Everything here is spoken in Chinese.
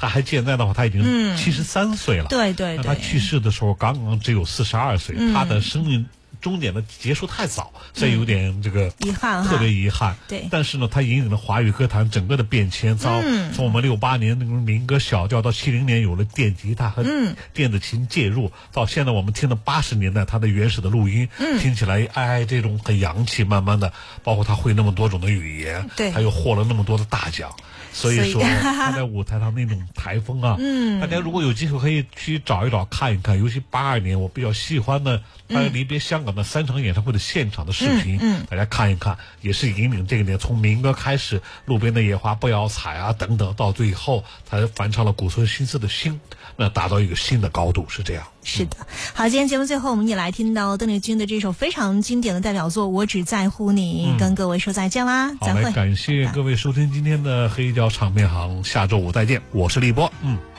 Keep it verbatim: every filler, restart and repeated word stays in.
他还健在的话，他已经七十三岁了。 嗯、对对对。 他去世的时候刚刚只有四十二岁， 嗯、 他的生命终点的结束太早，所以有点这个遗憾， 特别遗憾。 对， 但是呢，他引领了华语歌坛整个的变迁。从、嗯、从我们六八年那种民歌小调，到七零年有了电吉他和电子琴介入，嗯、到现在我们听的八十年代他的原始的录音， 嗯、 听起来哎这种很洋气。慢慢的，包括他会那么多种的语言， 对， 他又获了那么多的大奖。所以说他在舞台上那种台风啊， 嗯， 大家如果有机会可以去找一找看一看，尤其八二年我比较喜欢的他离别香港的三场演唱会的现场的视频， 嗯嗯、 大家看一看，也是引领这个年从民歌开始，路边的野花不要采啊等等，到最后他翻唱了古村新司的心，那达到一个新的高度，是这样。 是的，好，今天节目最后我们也来听到邓丽君的这首非常经典的代表作《我只在乎你》，嗯、跟各位说再见啦， 好， 再会。 来感谢各位收听今天的黑胶唱片行，下周五再见，我是立波，嗯。